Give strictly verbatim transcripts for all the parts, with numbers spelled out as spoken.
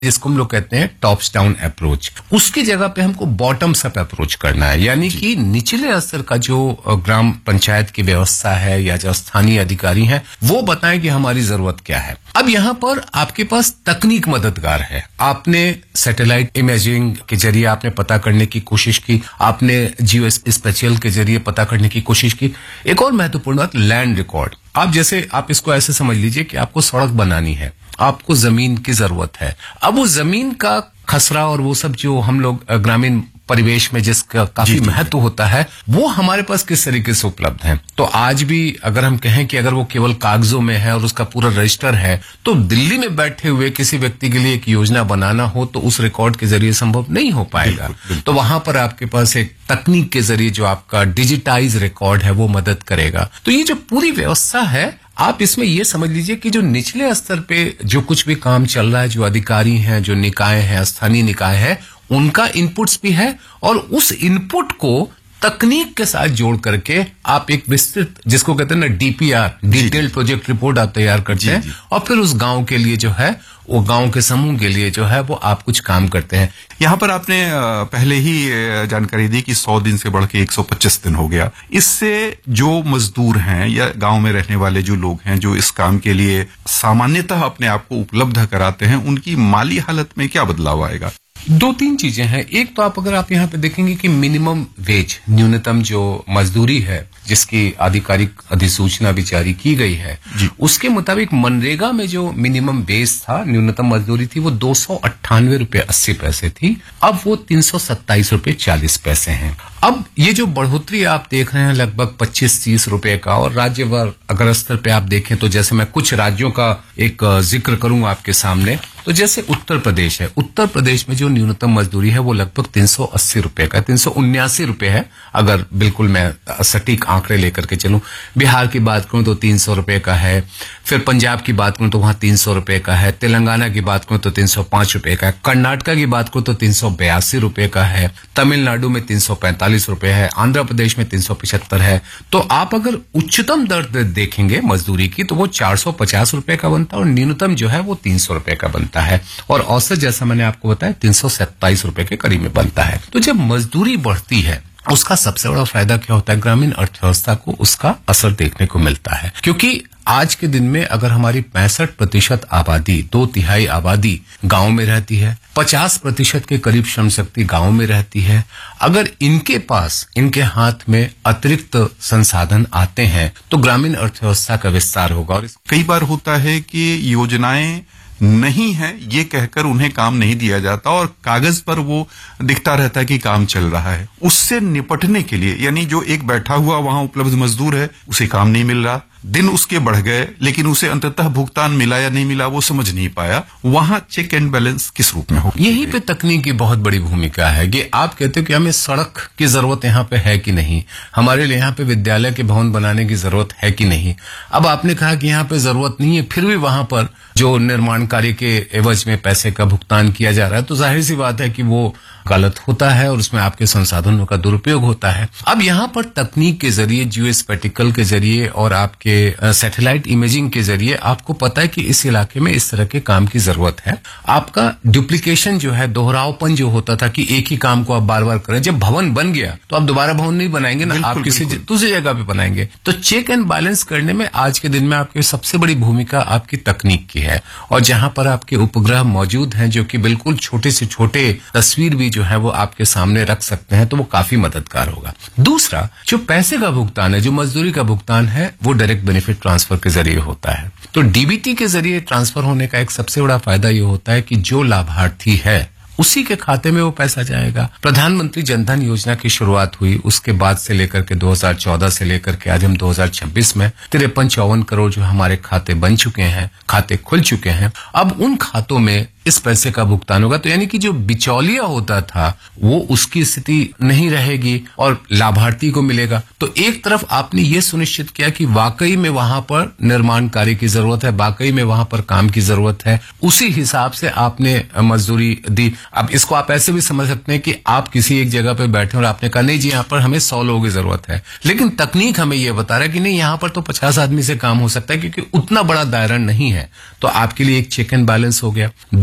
जिसको हम लोग कहते हैं टॉप्स डाउन अप्रोच, उसकी जगह पे हमको बॉटम्स अप अप्रोच करना है। यानी कि निचले स्तर का जो ग्राम पंचायत की व्यवस्था है या जो स्थानीय अधिकारी हैं वो बताएं कि हमारी जरूरत क्या है। अब यहाँ पर आपके पास तकनीक मददगार है। आपने सैटेलाइट इमेजिंग के जरिए आपने पता करने की कोशिश की, आपने जियो स्पेशियल के जरिए पता करने की कोशिश की। एक और महत्वपूर्ण बात, लैंड रिकॉर्ड। आप जैसे आप इसको ऐसे समझ लीजिए कि आपको सड़क बनानी है, आपको जमीन की जरूरत है। अब वो जमीन का खसरा और वो सब जो हम लोग ग्रामीण परिवेश में जिसका काफी महत्व होता है, वो हमारे पास किस तरीके से उपलब्ध है। तो आज भी अगर हम कहें कि अगर वो केवल कागजों में है और उसका पूरा रजिस्टर है, तो दिल्ली में बैठे हुए किसी व्यक्ति के लिए एक योजना बनाना हो तो उस रिकॉर्ड के जरिए संभव नहीं हो पाएगा। बिल्कुल, बिल्कुल। तो वहां पर आपके पास एक तकनीक के जरिए जो आपका डिजिटाइज रिकॉर्ड है वो मदद करेगा। तो ये जो पूरी व्यवस्था है, आप इसमें ये समझ लीजिए कि जो निचले स्तर पे जो कुछ भी काम चल रहा है, जो अधिकारी हैं, जो निकाय हैं, स्थानीय निकाय है, उनका इनपुट्स भी है और उस इनपुट को तकनीक के साथ जोड़ करके आप एक विस्तृत, जिसको कहते हैं ना डीपीआर, डिटेल्ड प्रोजेक्ट रिपोर्ट आप तैयार करते हैं और फिर उस गांव के लिए जो है, वो गांव के समूह के लिए जो है वो आप कुछ काम करते हैं। यहाँ पर आपने पहले ही जानकारी दी कि सौ दिन से बढ़ के एक सौ पच्चीस दिन हो गया। इससे जो मजदूर हैं या गांव में रहने वाले जो लोग हैं जो इस काम के लिए सामान्यतः अपने आप को उपलब्ध कराते हैं, उनकी माली हालत में क्या बदलाव आएगा? दो तीन चीजें हैं। एक तो आप अगर आप यहाँ पे देखेंगे कि मिनिमम वेज, न्यूनतम जो मजदूरी है जिसकी आधिकारिक अधिसूचना भी जारी की गई है, उसके मुताबिक मनरेगा में जो मिनिमम वेज था, न्यूनतम मजदूरी थी, वो दो सौ अट्ठानवे रुपए अस्सी पैसे थी। अब वो तीन सौ सत्ताईस रुपए चालीस पैसे हैं। अब ये जो बढ़ोतरी आप देख रहे हैं लगभग पच्चीस तीस रुपए का, और राज्यवार अगर स्तर पे आप देखें तो जैसे मैं कुछ राज्यों का एक जिक्र करूं आपके सामने, तो जैसे उत्तर प्रदेश है, उत्तर प्रदेश में जो न्यूनतम मजदूरी है वो लगभग तीन सौ अस्सी रुपए का, तीन सौ उन्यासी रुपए है अगर बिल्कुल मैं सटीक आंकड़े लेकर के चलूं। बिहार की बात करूं तो तीन सौ रुपए का है, फिर पंजाब की बात करूं तो वहां तीन सौ रुपए का है, तेलंगाना की बात करूं तो तीन सौ पांच रुपए का है, कर्नाटका की बात करूं तो तीन सौ बयासी रुपए का है, तमिलनाडु में तीन सौ पैंतालीस रुपए है, आंध्र प्रदेश में तीन सौ पिछहत्तर है। तो आप अगर उच्चतम दर देखेंगे मजदूरी की तो वो चार सौ पचास रुपए का बनता है और न्यूनतम जो है वो तीन सौ रुपए का बनता है, और औसत जैसा मैंने आपको बताया तीन सौ सत्ताईस रुपए के करीब में बनता है। तो जब मजदूरी बढ़ती है उसका सबसे बड़ा फायदा क्या होता है, ग्रामीण अर्थव्यवस्था को उसका असर देखने को मिलता है। क्योंकि आज के दिन में अगर हमारी पैंसठ प्रतिशत आबादी, दो तिहाई आबादी गांव में रहती है, पचास प्रतिशत के करीब श्रम शक्ति गांव में रहती है, अगर इनके पास, इनके हाथ में अतिरिक्त संसाधन आते हैं तो ग्रामीण अर्थव्यवस्था का विस्तार होगा। और कई बार होता है कि योजनाएं नहीं है ये कहकर उन्हें काम नहीं दिया जाता और कागज पर वो दिखता रहता है कि काम चल रहा है। उससे निपटने के लिए, यानी जो एक बैठा हुआ वहां उपलब्ध मजदूर है उसे काम नहीं मिल रहा, दिन उसके बढ़ गए लेकिन उसे अंततः भुगतान मिला या नहीं मिला वो समझ नहीं पाया, वहां चेक एंड बैलेंस किस रूप में हो? यहीं पे तकनीक की बहुत बड़ी भूमिका है कि आप कहते हो कि हमें सड़क की जरूरत यहाँ पे है कि नहीं, हमारे लिए यहाँ पे विद्यालय के भवन बनाने की जरूरत है कि नहीं। अब आपने कहा कि यहाँ पे जरूरत नहीं है, फिर भी वहां पर जो निर्माण कार्य के एवज में पैसे का भुगतान किया जा रहा है, तो जाहिर सी बात है कि वो गलत होता है और उसमें आपके संसाधनों का दुरुपयोग होता है। अब यहाँ पर तकनीक के जरिए, जियो स्पेटिकल के जरिए और आपके सैटेलाइट इमेजिंग के जरिए आपको पता है कि इस इलाके में इस तरह के काम की जरूरत है। आपका डुप्लीकेशन जो है, दोहरावपन जो होता था कि एक ही काम को आप बार बार करें, जब भवन बन गया तो आप दोबारा भवन नहीं बनाएंगे ना, आप किसी दूसरी जगह पे बनाएंगे। तो चेक एंड बैलेंस करने में आज के दिन में आपकी सबसे बड़ी भूमिका आपकी तकनीक की है, और जहां पर आपके उपग्रह मौजूद हैं जो कि बिल्कुल छोटे से छोटे तस्वीर भी जो है वो आपके सामने रख सकते हैं, तो वो काफी मददगार होगा। दूसरा, जो पैसे का भुगतान है, जो मजदूरी का भुगतान है, वो डायरेक्ट बेनिफिट ट्रांसफर के जरिए होता है। तो डीबीटी के जरिए ट्रांसफर होने का एक सबसे बड़ा फायदा ये होता है कि जो लाभार्थी है उसी के खाते में वो पैसा जाएगा। प्रधानमंत्री जनधन योजना की शुरुआत हुई, उसके बाद से लेकर के दो हज़ार चौदह से लेकर के आज हम दो हज़ार छब्बीस में तिरपन चौवन करोड़ जो हमारे खाते बन चुके हैं, खाते खुल चुके हैं। अब उन खातों में इस पैसे का भुगतान होगा, तो यानी कि जो बिचौलिया होता था वो उसकी स्थिति नहीं रहेगी और लाभार्थी को मिलेगा। तो एक तरफ आपने ये सुनिश्चित किया कि वाकई में वहां पर निर्माण कार्य की जरूरत है, वाकई में वहां पर काम की जरूरत है, उसी हिसाब से आपने मजदूरी दी। अब इसको आप ऐसे भी समझ सकते हैं कि आप किसी एक जगह पे बैठे और आपने कहा नहीं जी यहाँ पर हमें सौ लोगों की जरूरत है, लेकिन तकनीक हमें यह बता रहा है कि नहीं यहाँ पर तो पचास आदमी से काम हो सकता है क्योंकि उतना बड़ा दायरा नहीं है। तो आपके लिए एक चेक एंड बैलेंस हो गया।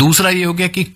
दूसरा ये हो गया कि